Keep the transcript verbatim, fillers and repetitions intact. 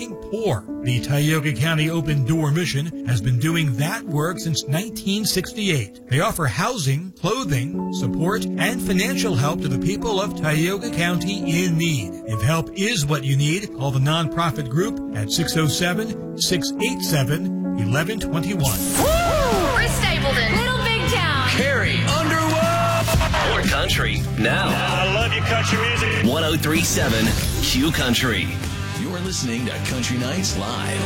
working poor. The Tioga County Open Door Mission has been doing that work since nineteen sixty-eight. They offer housing, clothing, support, and financial help to the people of Tioga County in need. If help is what you need, call the nonprofit group at six oh seven, six eight seven, one one two one. We're Stapleton, Little Big Town, Cary, Underwood. More country now. I love your country music. one oh three point seven Q Country. You're listening to Country Nights Live.